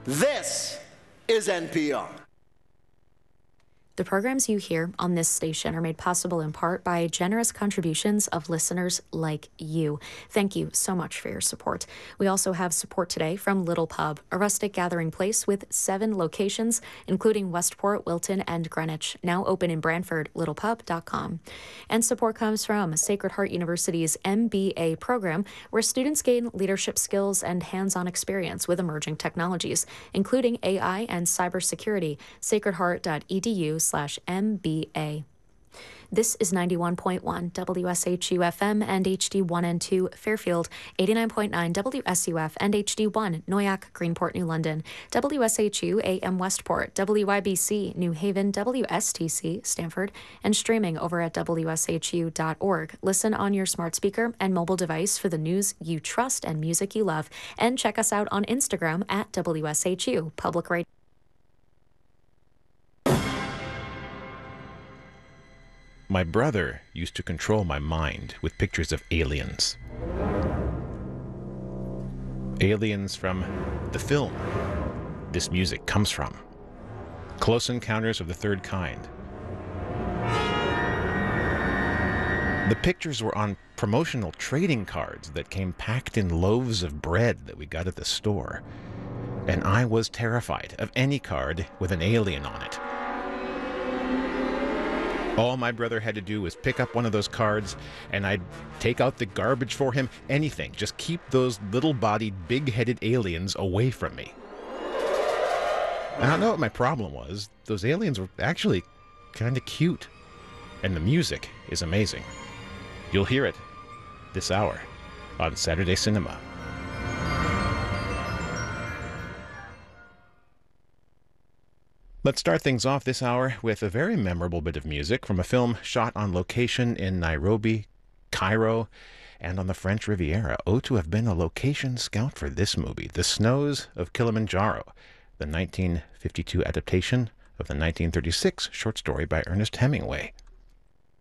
This is NPR. The programs you hear on this station are made possible in part by generous contributions of listeners like you. Thank you so much for your support. We also have support today from Little Pub, a rustic gathering place with 7 locations, including Westport, Wilton, and Greenwich, now open in Brantford, littlepub.com. And support comes from Sacred Heart University's MBA program, where students gain leadership skills and hands-on experience with emerging technologies, including AI and cybersecurity. sacredheart.edu/MBA. This is 91.1 WSHU FM and HD1 and 2 Fairfield, 89.9 WSUF and HD1 Noyak, Greenport, New London, WSHU AM Westport, WYBC New Haven, WSTC Stamford, and streaming over at WSHU.org. Listen on your smart speaker and mobile device for the news you trust and music you love. And check us out on Instagram at WSHU Public Radio. My brother used to control my mind with pictures of aliens. Aliens from the film this music comes from. Close Encounters of the Third Kind. The pictures were on promotional trading cards that came packed in loaves of bread that we got at the store. And I was terrified of any card with an alien on it. All my brother had to do was pick up one of those cards, and I'd take out the garbage for him. Anything. Just keep those little-bodied, big-headed aliens away from me. I don't know what my problem was. Those aliens were actually kind of cute. And the music is amazing. You'll hear it this hour on Saturday Cinema. Let's start things off this hour with a very memorable bit of music from a film shot on location in Nairobi, Cairo, and on the French Riviera. Oh, to have been a location scout for this movie, The Snows of Kilimanjaro, the 1952 adaptation of the 1936 short story by Ernest Hemingway.